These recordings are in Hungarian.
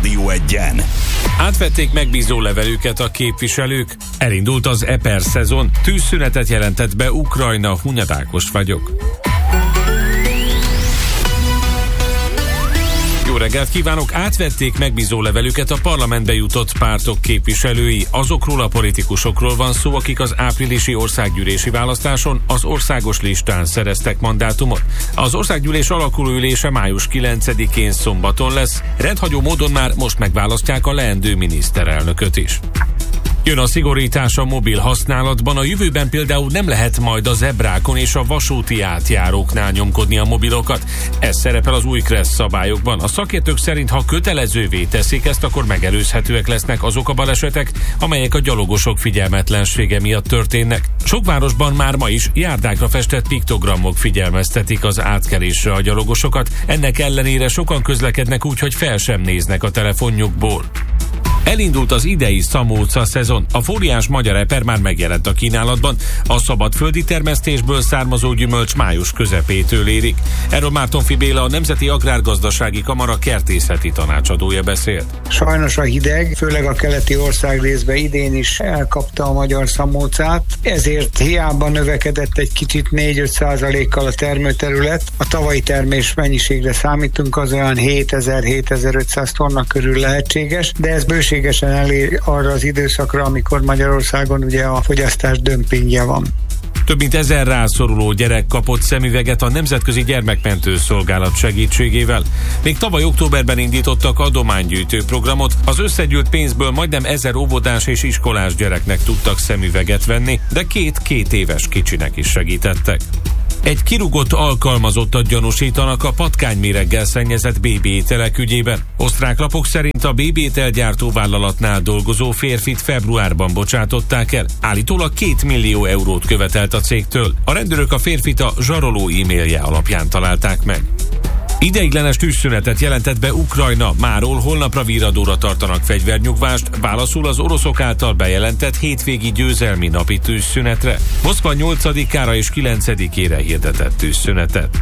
Rádió Egyen. Átvették megbízó levelüket a képviselők. Elindult az EPER szezon. Tűzszünetet jelentett be Ukrajna. Hunyad Ákos vagyok. Jó reggelt kívánok! Átvették megbízó levelüket a parlamentbe jutott pártok képviselői. Azokról a politikusokról van szó, akik az áprilisi országgyűlési választáson az országos listán szereztek mandátumot. Az országgyűlés alakulóülése május 9-én szombaton lesz. Rendhagyó módon már most megválasztják a leendő miniszterelnököt is. Jön a szigorítás a mobil használatban, a jövőben például nem lehet majd a zebrákon és a vasúti átjáróknál nyomkodni a mobilokat. Ez szerepel az új KRESZ szabályokban. A szakértők szerint, ha kötelezővé teszik ezt, akkor megelőzhetőek lesznek azok a balesetek, amelyek a gyalogosok figyelmetlensége miatt történnek. Sok városban már ma is járdákra festett piktogramok figyelmeztetik az átkelésre a gyalogosokat, ennek ellenére sokan közlekednek úgy, hogy fel sem néznek a telefonjukból. Elindult az idei szamóca szezon. A fóliás magyar eper már megjelent a kínálatban. A szabadföldi termesztésből származó gyümölcs május közepétől érik. Erről Mártonffy Béla, a Nemzeti Agrárgazdasági Kamara kertészeti tanácsadója beszélt. Sajnos a hideg, főleg a keleti országrészben idén is elkapta a magyar szamócát, ezért hiába növekedett egy kicsit 4-5%-kal a termőterület. A tavalyi termés mennyiségre számítunk, az olyan 7000-7500 tonna körül lehetséges, de ez bőségesen elér arra az időszakra, amikor Magyarországon ugye a fogyasztás dömpingje van. Több mint 1000 rászoruló gyerek kapott szemüveget a Nemzetközi Gyermekmentő Szolgálat segítségével. Még tavaly októberben indítottak adománygyűjtő programot, az összegyűlt pénzből majdnem 1000 óvodás és iskolás gyereknek tudtak szemüveget venni, de 2 éves kicsinek is segítettek. Egy kirúgott alkalmazottat gyanúsítanak a patkányméreggel szennyezett BB ételek ügyében. Osztrák lapok szerint a BB ételgyártó vállalatnál dolgozó férfit februárban bocsátották el. Állítólag 2 millió eurót követelt a cégtől. A rendőrök a férfit a zsaroló e-mailje alapján találták meg. Ideiglenes tűzszünetet jelentett be Ukrajna, máról holnapra virradóra tartanak fegyvernyugvást, válaszul az oroszok által bejelentett hétvégi győzelmi napi tűzszünetre. Moszkva 8-ára és 9-ére hirdetett tűzszünetet.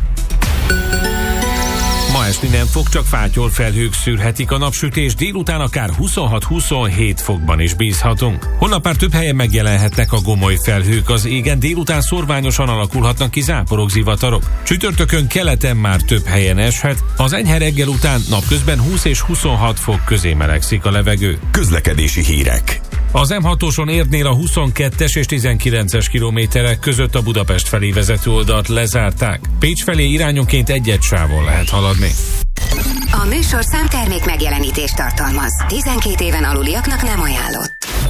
Ma esni nem fog, csak fátyol felhők szűrhetik a napsütés, délután akár 26-27 fokban is bízhatunk. Holnap már több helyen megjelenhetnek a gomoly felhők az égen, délután szorványosan alakulhatnak ki záporok, zivatarok. Csütörtökön keleten már több helyen eshet, az enyhe reggel után napközben 20 és 26 fok közé melegszik a levegő. Közlekedési hírek. Az M6-oson Érdnél a 22-es és 19-es kilométerek között a Budapest felé vezető oldalt lezárták. Pécs felé irányonként egy sávon lehet haladni. A műsorszám termék megjelenítést tartalmaz. 12 éven aluliaknak nem ajánlott.